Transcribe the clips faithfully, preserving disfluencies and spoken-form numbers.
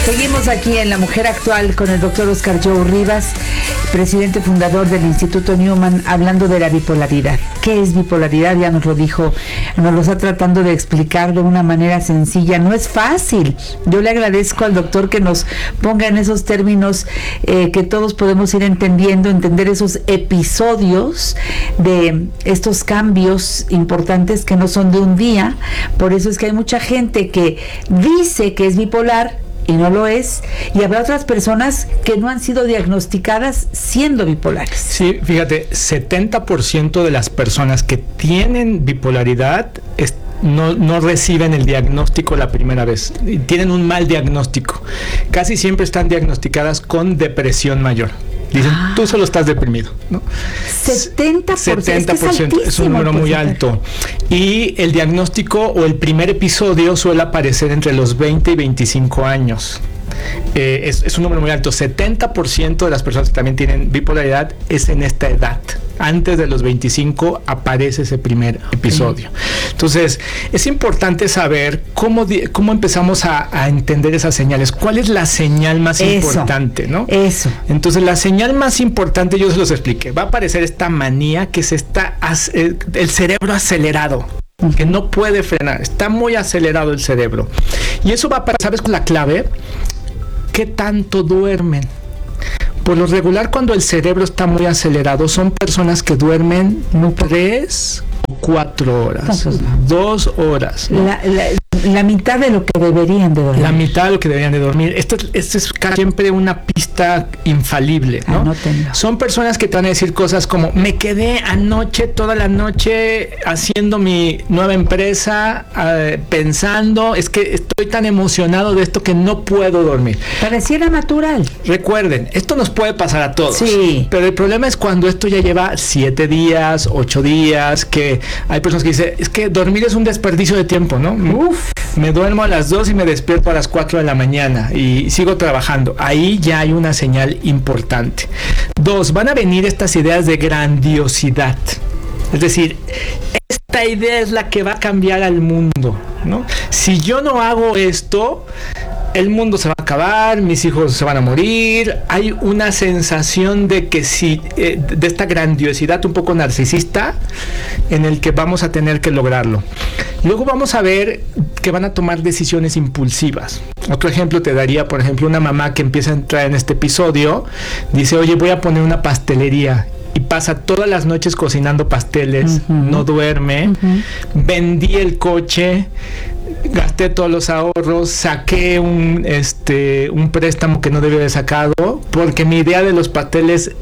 Seguimos aquí en La Mujer Actual con el doctor Oscar Joe Rivas, presidente fundador del Instituto Newman, hablando de la bipolaridad. ¿Qué es bipolaridad? Ya nos lo dijo, nos lo está tratando de explicar de una manera sencilla. No es fácil. Yo le agradezco al doctor que nos ponga en esos términos eh, que todos podemos ir entendiendo, entender esos episodios de estos cambios importantes que no son de un día. Por eso es que hay mucha gente que dice que es bipolar y no lo es, y habrá otras personas que no han sido diagnosticadas siendo bipolares. Sí, fíjate, setenta por ciento de las personas que tienen bipolaridad es, no, no reciben el diagnóstico la primera vez, tienen un mal diagnóstico. Casi siempre están diagnosticadas con depresión mayor. Dicen, ah. tú solo estás deprimido, ¿no? setenta por ciento, setenta por ciento es, que es, es un número muy alto. Y el diagnóstico o el primer episodio suele aparecer entre los veinte y veinticinco años. Eh, es, es un número muy alto. setenta por ciento de las personas que también tienen bipolaridad es en esta edad. Antes de los veinticinco aparece ese primer episodio. Entonces, es importante saber cómo, cómo empezamos a, a entender esas señales. ¿Cuál es la señal más eso, importante, ¿no? Eso. Entonces, la señal más importante, yo se los expliqué. Va a aparecer esta manía que se está, el cerebro acelerado, que no puede frenar. Está muy acelerado el cerebro. Y eso va a pasar, ¿sabes cuál es la clave? ¿Qué tanto duermen? Por lo regular, cuando el cerebro está muy acelerado, son personas que duermen no tres o cuatro horas, dos horas. ¿no? La, la, la mitad de lo que deberían de dormir. La mitad de lo que deberían de dormir. Esto, esto es siempre una pista infalible, ¿no? Anótenlo. Son personas que te van a decir cosas como, me quedé anoche, toda la noche, haciendo mi nueva empresa, eh, pensando, es que estoy tan emocionado de esto que no puedo dormir. Pareciera natural. Recuerden, esto nos puede pasar a todos. Sí. Pero el problema es cuando esto ya lleva siete días, ocho días, que hay personas que dicen, es que dormir es un desperdicio de tiempo, ¿no? Uf. Me duermo a las dos y me despierto a las cuatro de la mañana y sigo trabajando. Ahí ya hay una señal importante. Dos, van a venir estas ideas de grandiosidad. Es decir, esta idea es la que va a cambiar al mundo, ¿no? Si yo no hago esto, el mundo se va a acabar, mis hijos se van a morir. Hay una sensación de que si, eh, de esta grandiosidad un poco narcisista en el que vamos a tener que lograrlo. Luego vamos a ver que van a tomar decisiones impulsivas. Otro ejemplo te daría, por ejemplo, una mamá que empieza a entrar en este episodio, dice, oye, voy a poner una pastelería. Y pasa todas las noches cocinando pasteles, uh-huh. no duerme, uh-huh. vendí el coche, gasté todos los ahorros, saqué un, este, un préstamo que no debía haber sacado, porque mi idea de los pasteles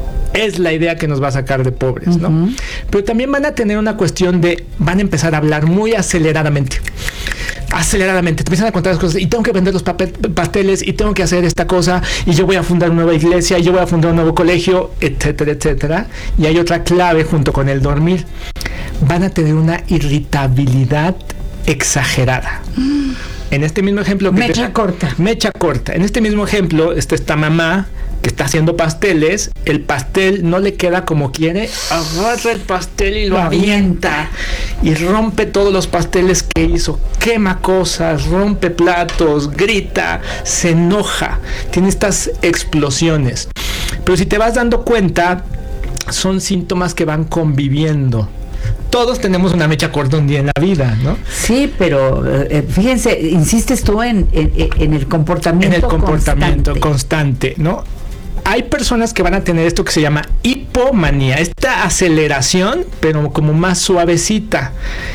es la idea que nos va a sacar de pobres, ¿no? Uh-huh. Pero también van a tener una cuestión de, van a empezar a hablar muy aceleradamente. aceleradamente, te empiezan a contar las cosas y tengo que vender los papel, pasteles y tengo que hacer esta cosa y yo voy a fundar una nueva iglesia y yo voy a fundar un nuevo colegio, etcétera, etcétera. Y hay otra clave junto con el dormir. Van a tener una irritabilidad exagerada. Mm. En este mismo ejemplo... Que mecha te, corta. Mecha corta. En este mismo ejemplo, está esta mamá que está haciendo pasteles, el pastel no le queda como quiere, agarra el pastel y lo, lo avienta. avienta y rompe todos los pasteles que hizo, quema cosas, rompe platos, grita, se enoja, tiene estas explosiones. Pero si te vas dando cuenta, son síntomas que van conviviendo. Todos tenemos una mecha corta un día en la vida, ¿no? Sí, pero eh, fíjense, insistes tú en, en, en el comportamiento En el comportamiento constante, constante, ¿no? Hay personas que van a tener esto que se llama hipomanía, esta aceleración, pero como más suavecita.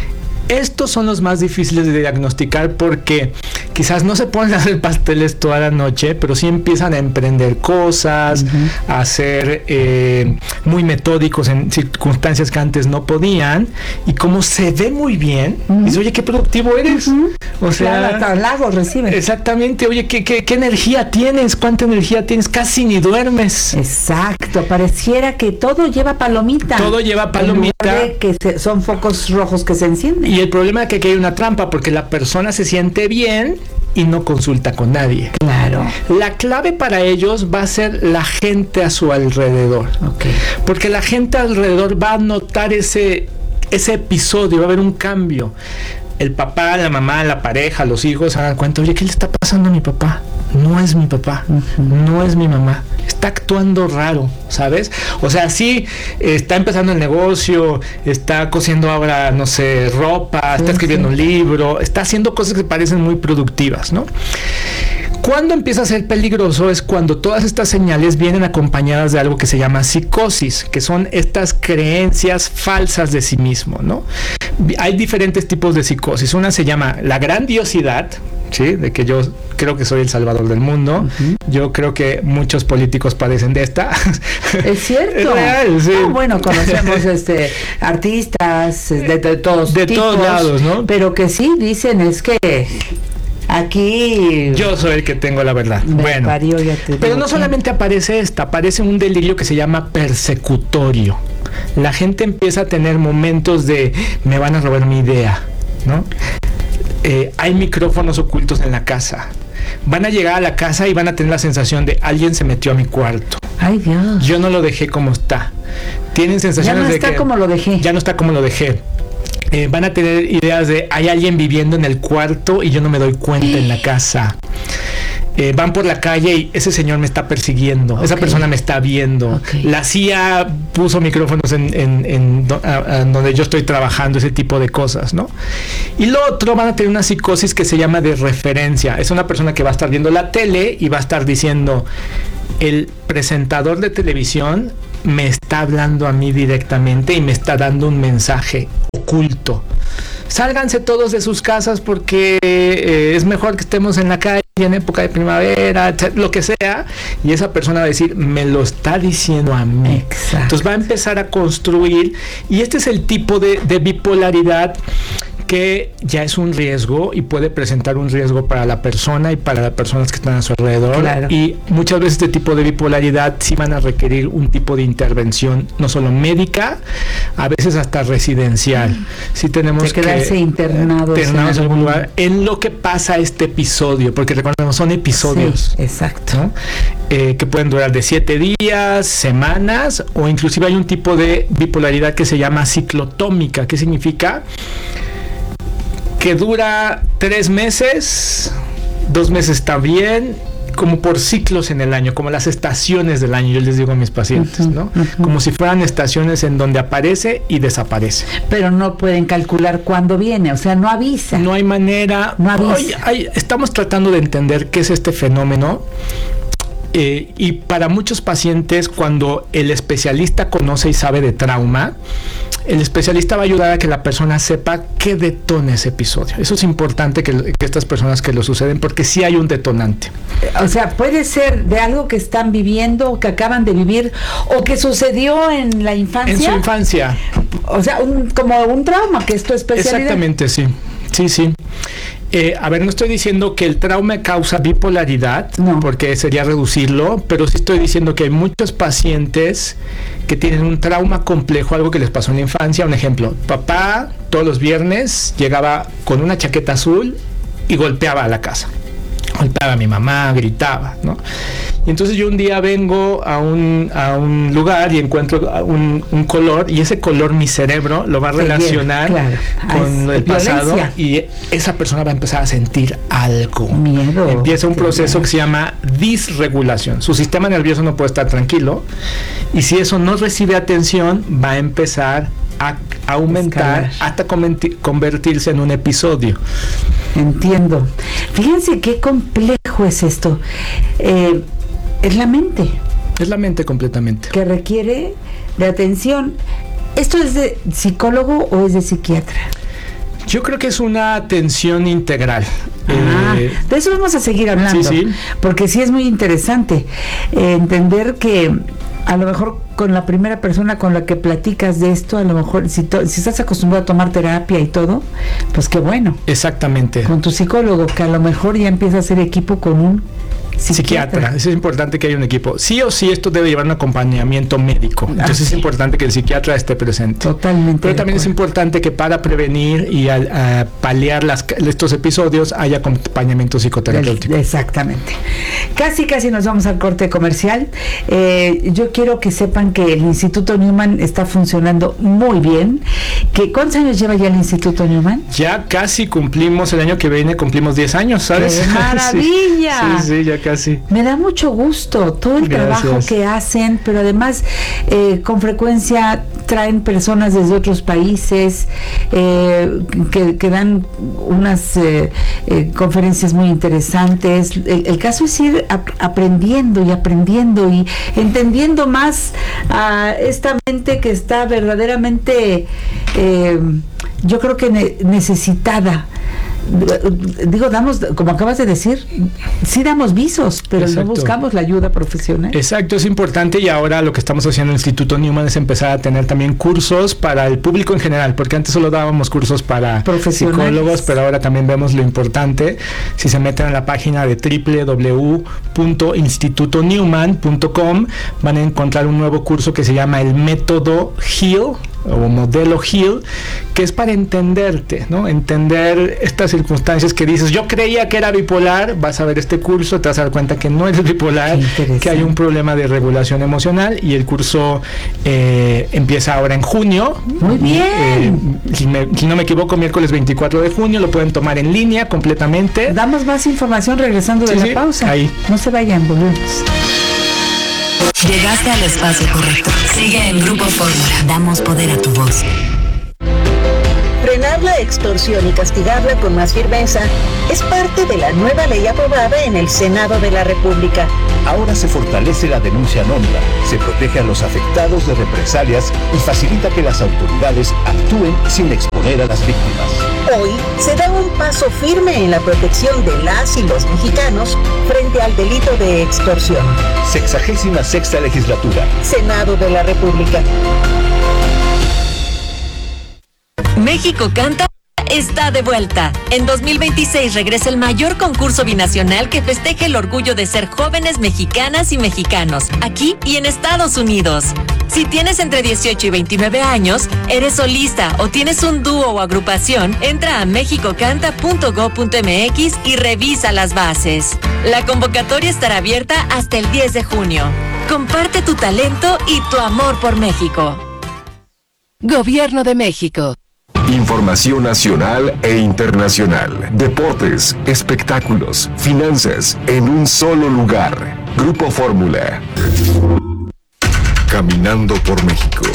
Estos son los más difíciles de diagnosticar porque quizás no se ponen a hacer pasteles toda la noche, pero sí empiezan a emprender cosas, uh-huh. a ser eh, muy metódicos en circunstancias que antes no podían, y como se ve muy bien, uh-huh. dice, oye, qué productivo eres. Uh-huh. O sea, hasta halagos reciben. Exactamente, oye, ¿qué, qué, qué energía tienes? ¿Cuánta energía tienes? Casi ni duermes. Exacto, pareciera que todo lleva palomita. Todo lleva palomita. En lugar de que se, son focos rojos que se encienden. Y el problema es que aquí hay una trampa, porque la persona se siente bien y no consulta con nadie. Claro. La clave para ellos va a ser la gente a su alrededor. Okay. Porque la gente alrededor va a notar ese, ese episodio, va a haber un cambio. El papá, la mamá, la pareja, los hijos se dan cuenta, oye, ¿qué le está pasando a mi papá? no es mi papá, uh-huh. no es mi mamá, está actuando raro, ¿sabes? O sea, sí, está empezando el negocio, está cosiendo ahora, no sé, ropa, está escribiendo un libro, está haciendo cosas que parecen muy productivas, ¿no? Cuando empieza a ser peligroso es cuando todas estas señales vienen acompañadas de algo que se llama psicosis, que son estas creencias falsas de sí mismo, ¿no? Hay diferentes tipos de psicosis. Una se llama la grandiosidad, ¿sí? De que yo creo que soy el salvador del mundo. Uh-huh. Yo creo que muchos políticos padecen de esta. Es cierto. Es real, sí. Ah, bueno, conocemos este artistas de, de todos de tipos, todos lados, ¿no? Pero que sí dicen es que aquí yo soy el que tengo la verdad. Bueno, parió, ya te pero no que... solamente aparece esta, aparece un delirio que se llama persecutorio. La gente empieza a tener momentos de me van a robar mi idea, ¿no? Eh, hay micrófonos ocultos en la casa. Van a llegar a la casa y van a tener la sensación de alguien se metió a mi cuarto. Ay, Dios. Yo no lo dejé como está. Tienen sensaciones ya no de está que como lo dejé. Ya no está como lo dejé. Eh, van a tener ideas de hay alguien viviendo en el cuarto y yo no me doy cuenta en la casa. Eh, van por la calle y ese señor me está persiguiendo, okay. esa persona me está viendo. Okay. La C I A puso micrófonos en, en, en, do, a, a donde yo estoy trabajando, ese tipo de cosas, ¿no? Y lo otro, van a tener una psicosis que se llama de referencia. Es una persona que va a estar viendo la tele y va a estar diciendo, el presentador de televisión me está hablando a mí directamente y me está dando un mensaje oculto. Sálganse todos de sus casas porque eh, es mejor que estemos en la calle en época de primavera, lo que sea, y esa persona va a decir, me lo está diciendo a mí. Exacto. Entonces va a empezar a construir, y este es el tipo de, de bipolaridad que ya es un riesgo y puede presentar un riesgo para la persona y para las personas que están a su alrededor. Claro. Y muchas veces este tipo de bipolaridad sí van a requerir un tipo de intervención, no solo médica, a veces hasta residencial. Sí tenemos de quedarse que internados, internados en algún lugar en lo que pasa este episodio, porque recordemos, son episodios. Sí, exacto. ¿no? Eh, que pueden durar de siete días, semanas, o inclusive hay un tipo de bipolaridad que se llama ciclotómica, que significa que dura tres meses, dos meses está bien, como por ciclos en el año, como las estaciones del año, yo les digo a mis pacientes, uh-huh, ¿no? Uh-huh. Como si fueran estaciones en donde aparece y desaparece. Pero no pueden calcular cuándo viene, o sea, no avisa. No hay manera. No avisa. Hoy hay, estamos tratando de entender qué es este fenómeno. Eh, y para muchos pacientes, cuando el especialista conoce y sabe de trauma, el especialista va a ayudar a que la persona sepa qué detona ese episodio. Eso es importante que, que estas personas que lo suceden, porque sí hay un detonante. O sea, puede ser de algo que están viviendo, o que acaban de vivir, o que sucedió en la infancia. En su infancia. O sea, un, como un trauma, que es tu especialidad. Exactamente, sí. Sí, sí. Eh, a ver, no estoy diciendo que el trauma causa bipolaridad, no, porque sería reducirlo, pero sí estoy diciendo que hay muchos pacientes que tienen un trauma complejo, algo que les pasó en la infancia. Un ejemplo, papá todos los viernes llegaba con una chaqueta azul y golpeaba a la casa. Golpeaba a mi mamá, gritaba, ¿no? Y entonces yo un día vengo a un, a un lugar y encuentro un, un color, y ese color mi cerebro lo va a relacionar claro, con el pasado, violencia. Y esa persona va a empezar a sentir algo. Miedo. Empieza un proceso que se llama disregulación. Su sistema nervioso no puede estar tranquilo, y si eso no recibe atención, va a empezar a aumentar Escalar. hasta convertirse en un episodio. Entiendo. Fíjense qué complejo es esto. Eh, es la mente. Es la mente completamente. Que requiere de atención. ¿Esto es de psicólogo o es de psiquiatra? Yo creo que es una atención integral. Ah, eh, de eso vamos a seguir hablando. Sí, sí. Porque sí es muy interesante eh, entender que a lo mejor con la primera persona con la que platicas de esto, a lo mejor si, to, si estás acostumbrado a tomar terapia y todo, pues qué bueno. Exactamente. Con tu psicólogo, que a lo mejor ya empieza a hacer equipo con un psiquiatra. psiquiatra. Es importante que haya un equipo. Sí o sí esto debe llevar un acompañamiento médico. Entonces ah, sí. es importante que el psiquiatra esté presente. Totalmente. Pero también es importante que para prevenir y a, a paliar las, estos episodios haya acompañamiento psicoterapéutico. Exactamente. Casi, casi nos vamos al corte comercial. Eh, yo quiero que sepan que el Instituto Newman está funcionando muy bien. Que, ¿cuántos años lleva ya el Instituto Newman? Ya casi cumplimos, el año que viene cumplimos diez años, ¿sabes? ¡Qué maravilla! sí, sí, sí, ya casi. Me da mucho gusto todo el Gracias. trabajo que hacen, pero además eh, con frecuencia traen personas desde otros países eh, que, que dan unas eh, eh, conferencias muy interesantes. El, el caso es ir ap- aprendiendo y aprendiendo y entendiendo más a esta mente que está verdaderamente, eh, yo creo que ne- necesitada. Digo, damos, como acabas de decir, sí damos visos, pero Exacto. no buscamos la ayuda profesional. Exacto, es importante, y ahora lo que estamos haciendo en el Instituto Newman es empezar a tener también cursos para el público en general, porque antes solo dábamos cursos para psicólogos, pero ahora también vemos lo importante. Si se meten a la página de doble u doble u doble u punto instituto newman punto com, van a encontrar un nuevo curso que se llama el método HEAL o modelo HEAL, que es para entenderte, ¿no? Entender estas circunstancias que dices, yo creía que era bipolar, vas a ver este curso, te vas a dar cuenta que no eres bipolar, que hay un problema de regulación emocional, y el curso eh, empieza ahora en junio. Muy bien. Eh, si, me, si no me equivoco, miércoles veinticuatro de junio, lo pueden tomar en línea completamente. Damos más información regresando de Sí, la sí, pausa. ahí. No se vayan, volvemos. Llegaste al espacio correcto. Sigue en Grupo Fórmula. Damos poder a tu voz. Frenar la extorsión y castigarla con más firmeza es parte de la nueva ley aprobada en el Senado de la República. Ahora se fortalece la denuncia anónima, se protege a los afectados de represalias y facilita que las autoridades actúen sin exponer a las víctimas. Hoy se da un paso firme en la protección de las y los mexicanos frente al delito de extorsión. Sexagésima sexta legislatura. Senado de la República. México Canta está de vuelta. En dos mil veintiséis regresa el mayor concurso binacional que festeja el orgullo de ser jóvenes mexicanas y mexicanos, aquí y en Estados Unidos. Si tienes entre dieciocho y veintinueve años, eres solista o tienes un dúo o agrupación, entra a mexico canta punto gob punto eme equis y revisa las bases. La convocatoria estará abierta hasta el diez de junio. Comparte tu talento y tu amor por México. Gobierno de México. Información nacional e internacional, deportes, espectáculos, finanzas, en un solo lugar. Grupo Fórmula. Caminando por México.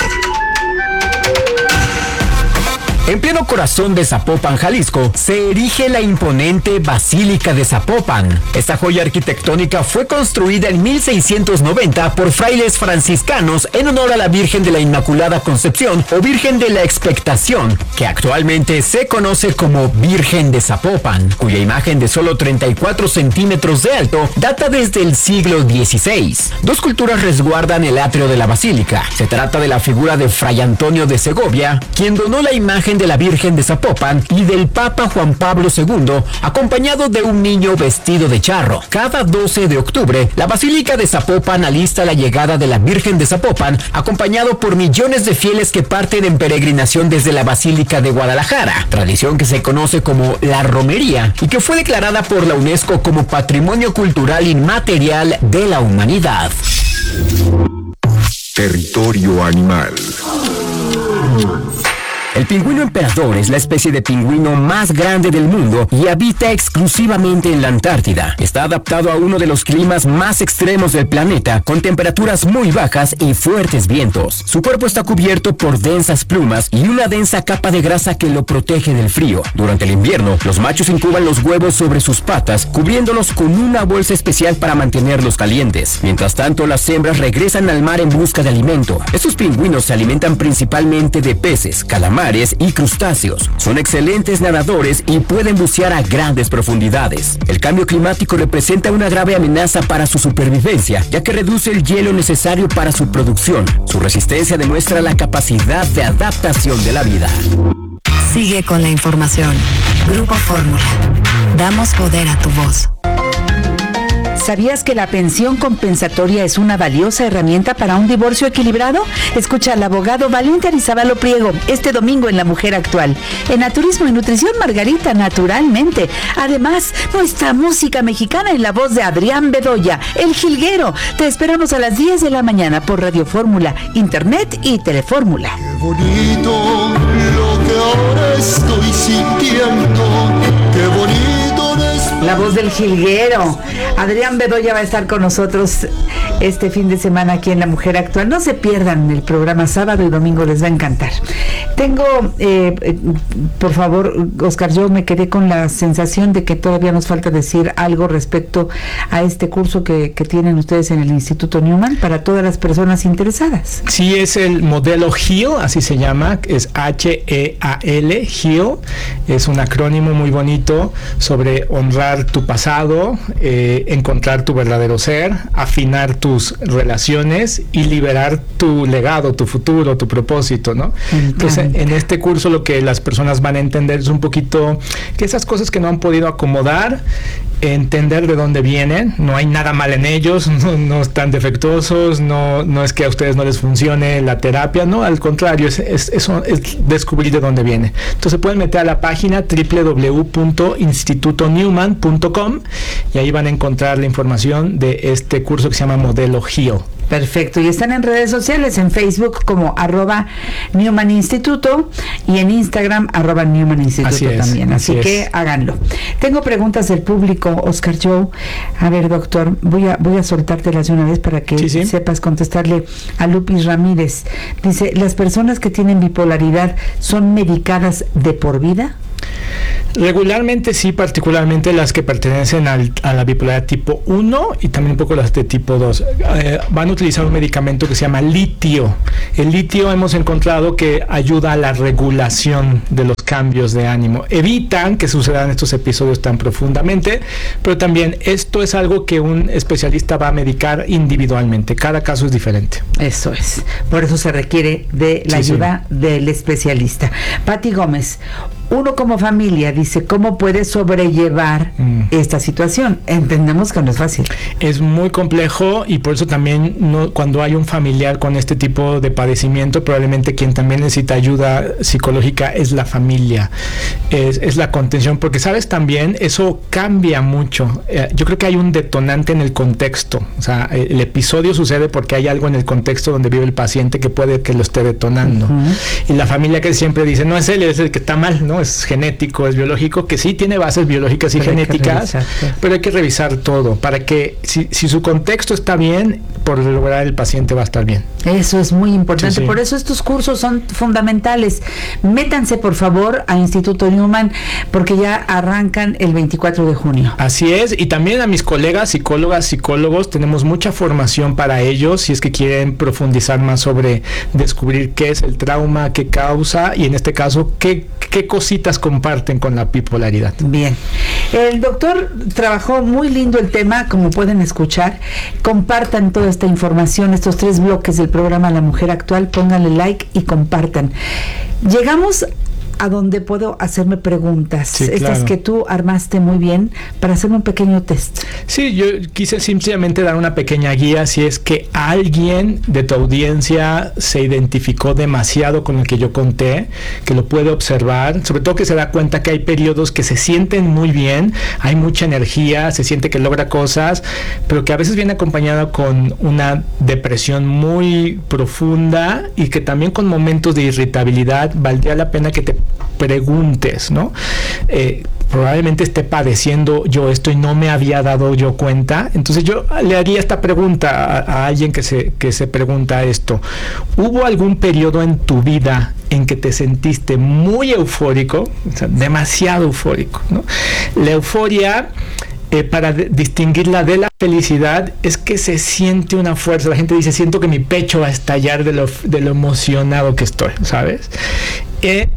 En pleno corazón de Zapopan, Jalisco, se erige la imponente Basílica de Zapopan. Esta joya arquitectónica fue construida en mil seiscientos noventa por frailes franciscanos en honor a la Virgen de la Inmaculada Concepción o Virgen de la Expectación, que actualmente se conoce como Virgen de Zapopan, cuya imagen de solo treinta y cuatro centímetros de alto data desde el siglo dieciséis. Dos culturas resguardan el atrio de la basílica. Se trata de la figura de Fray Antonio de Segovia, quien donó la imagen de la Virgen de Zapopan, y del Papa Juan Pablo segundo, acompañado de un niño vestido de charro. Cada doce de octubre, la Basílica de Zapopan alista la llegada de la Virgen de Zapopan, acompañado por millones de fieles que parten en peregrinación desde la Basílica de Guadalajara, tradición que se conoce como la romería y que fue declarada por la UNESCO como Patrimonio Cultural Inmaterial de la Humanidad. Territorio animal. El pingüino emperador es la especie de pingüino más grande del mundo y habita exclusivamente en la Antártida. Está adaptado a uno de los climas más extremos del planeta, con temperaturas muy bajas y fuertes vientos. Su cuerpo está cubierto por densas plumas y una densa capa de grasa que lo protege del frío. Durante el invierno, los machos incuban los huevos sobre sus patas, cubriéndolos con una bolsa especial para mantenerlos calientes. Mientras tanto, las hembras regresan al mar en busca de alimento. Estos pingüinos se alimentan principalmente de peces, calamares y crustáceos. Son excelentes nadadores y pueden bucear a grandes profundidades. El cambio climático representa una grave amenaza para su supervivencia, ya que reduce el hielo necesario para su producción. Su resistencia demuestra la capacidad de adaptación de la vida. Sigue con la información. Grupo Fórmula. Damos poder a tu voz. ¿Sabías que la pensión compensatoria es una valiosa herramienta para un divorcio equilibrado? Escucha al abogado Valiente Arizabalo Priego este domingo en La Mujer Actual. En Naturismo y Nutrición, Margarita, naturalmente. Además, nuestra música mexicana en la voz de Adrián Bedoya, El Jilguero. Te esperamos a las diez de la mañana por Radio Fórmula, Internet y Telefórmula. Qué bonito lo que ahora estoy sintiendo. Qué bonito después. La voz del jilguero. Adrián Bedoya va a estar con nosotros este fin de semana aquí en La Mujer Actual. No se pierdan el programa sábado y domingo, les va a encantar. Tengo, eh, eh, por favor, Oscar, yo me quedé con la sensación de que todavía nos falta decir algo respecto a este curso que, que tienen ustedes en el Instituto Newman para todas las personas interesadas. Sí, es el modelo HEAL, así se llama, es H E A L, HEAL. Es un acrónimo muy bonito sobre honrar tu pasado, eh, encontrar tu verdadero ser, afinar tus relaciones y liberar tu legado, tu futuro, tu propósito, ¿no? Entonces, en este curso lo que las personas van a entender es un poquito que esas cosas que no han podido acomodar, entender de dónde vienen, no hay nada mal en ellos, no, no están defectuosos, no, no es que a ustedes no les funcione la terapia, no, al contrario, es, es, es, es descubrir de dónde viene. Entonces pueden meter a la página doble u doble u doble u punto instituto newman punto com y ahí van a encontrar la información de este curso que se llama Modelo HEAL. Perfecto, y están en redes sociales, en Facebook como arroba Newman Instituto y en Instagram arroba Newman Instituto así es, también, así, así que es. Háganlo. Tengo preguntas del público, Oscar Joe. A ver, doctor, voy a voy a soltártelas de una vez para que sí, sí. sepas contestarle a Lupis Ramírez. Dice, ¿las personas que tienen bipolaridad son medicadas de por vida? Regularmente sí, particularmente las que pertenecen al, a la bipolaridad tipo uno y también un poco las de tipo dos. Eh, van a utilizar un medicamento que se llama litio. El litio hemos encontrado que ayuda a la regulación de los cambios de ánimo. Evitan que sucedan estos episodios tan profundamente, pero también esto es algo que un especialista va a medicar individualmente. Cada caso es diferente. Eso es. Por eso se requiere de la sí, ayuda sí. del especialista. Pati Gómez, uno como familia dice, ¿cómo puede sobrellevar mm. esta situación? Entendemos que no es fácil. Es muy complejo y por eso también no, cuando hay un familiar con este tipo de padecimiento, probablemente quien también necesita ayuda psicológica es la familia, es, es la contención, porque sabes también, eso cambia mucho. Eh, yo creo que hay un detonante en el contexto, o sea, el episodio sucede porque hay algo en el contexto donde vive el paciente que puede que lo esté detonando. Uh-huh. Y la familia que siempre dice, no es él, es el que está mal, ¿no? Es genético, es biológico, que sí tiene bases biológicas y pero genéticas, revisar, pero hay que revisar todo para que si, si su contexto está bien, por lograr el paciente va a estar bien. Eso es muy importante, sí, sí. Por eso estos cursos son fundamentales. Métanse por favor a Instituto Newman porque ya arrancan el veinticuatro de junio. Así es, y también a mis colegas psicólogas, psicólogos, tenemos mucha formación para ellos si es que quieren profundizar más sobre descubrir qué es el trauma, qué causa y en este caso qué, qué cositas comparten con la bipolaridad. Bien, el doctor trabajó muy lindo el tema, como pueden escuchar. Compartan toda esta información, estos tres bloques del programa La Mujer Actual, pónganle like y compartan. Llegamos a donde puedo hacerme preguntas, sí, estas claro. que tú armaste muy bien para hacerme un pequeño test. Sí, yo quise simplemente dar una pequeña guía si es que alguien de tu audiencia se identificó demasiado con el que yo conté, que lo puede observar, sobre todo que se da cuenta que hay periodos que se sienten muy bien, hay mucha energía, se siente que logra cosas, pero que a veces viene acompañado con una depresión muy profunda y que también con momentos de irritabilidad. Valdría la pena que te preguntes, ¿no? Eh, probablemente esté padeciendo yo esto y no me había dado yo cuenta. Entonces yo le haría esta pregunta a, a alguien que se, que se pregunta esto. ¿Hubo algún periodo en tu vida en que te sentiste muy eufórico? O sea, demasiado eufórico, ¿no? La euforia, Eh, para de- distinguirla de la felicidad, es que se siente una fuerza. La gente dice, siento que mi pecho va a estallar de lo, de lo emocionado que estoy, ¿sabes? Eh,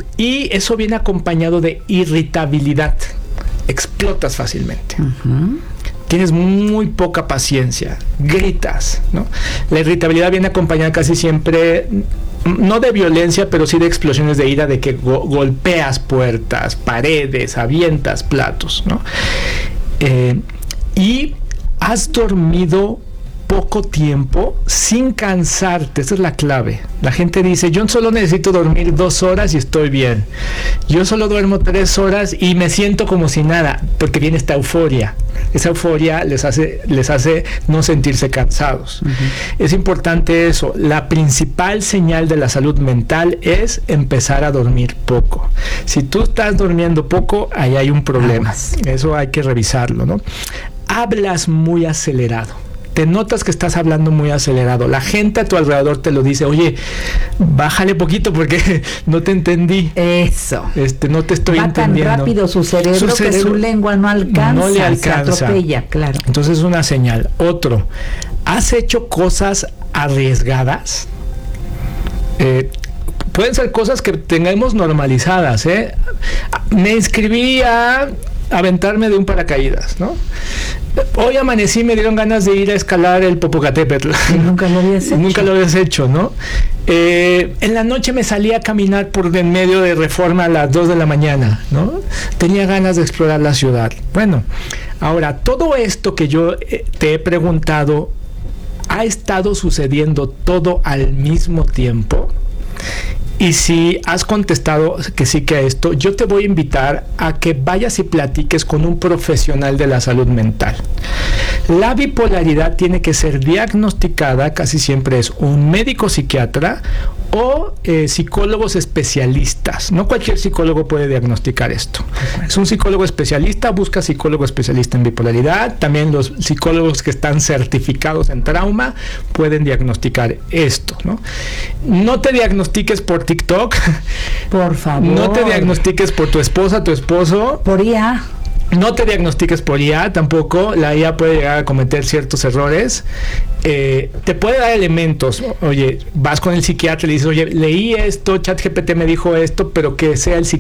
y eso viene acompañado de irritabilidad. Explotas fácilmente. Uh-huh. Tienes muy poca paciencia, gritas, ¿no? La irritabilidad viene acompañada casi siempre, no de violencia, pero sí de explosiones de ira, de que go- golpeas puertas, paredes, avientas platos, ¿no? Eh, y has dormido poco tiempo sin cansarte. Esa es la clave. La gente dice, yo solo necesito dormir dos horas y estoy bien. Yo solo duermo tres horas y me siento como si nada, porque viene esta euforia. Esa euforia les hace, les hace no sentirse cansados. Uh-huh. Es importante eso. La principal señal de la salud mental es empezar a dormir poco. Si tú estás durmiendo poco, ahí hay un problema. Aguas. Eso hay que revisarlo, ¿no? Hablas muy acelerado. Te notas que estás hablando muy acelerado. La gente a tu alrededor te lo dice, oye, bájale poquito porque no te entendí. Eso. Este, no te estoy Va entendiendo. Va tan rápido su cerebro, su cerebro que su lengua no alcanza. No le alcanza. Se atropella, claro. Entonces es una señal. Otro, ¿has hecho cosas arriesgadas? Eh, pueden ser cosas que tengamos normalizadas, ¿eh? Me inscribí a aventarme de un paracaídas, ¿no? Hoy amanecí, me dieron ganas de ir a escalar el Popocatépetl. Nunca lo habías hecho. Nunca lo habías hecho, ¿no? Eh, en la noche me salí a caminar por en medio de Reforma a las dos de la mañana, ¿no? Tenía ganas de explorar la ciudad. Bueno, ahora, todo esto que yo eh, te he preguntado, ¿ha estado sucediendo todo al mismo tiempo? Y si has contestado que sí que a esto, yo te voy a invitar a que vayas y platiques con un profesional de la salud mental. La bipolaridad tiene que ser diagnosticada, casi siempre es un médico psiquiatra o eh, psicólogos especialistas. No cualquier psicólogo puede diagnosticar esto. Es un psicólogo especialista, busca psicólogo especialista en bipolaridad. También los psicólogos que están certificados en trauma pueden diagnosticar esto, ¿no? No te diagnostiques por TikTok. Por favor. No te diagnostiques por tu esposa, tu esposo. Por I A. No te diagnostiques por I A tampoco. La I A puede llegar a cometer ciertos errores. Eh, te puede dar elementos. Oye, vas con el psiquiatra y le dices, oye, leí esto, ChatGPT me dijo esto, pero que sea el psiquiatra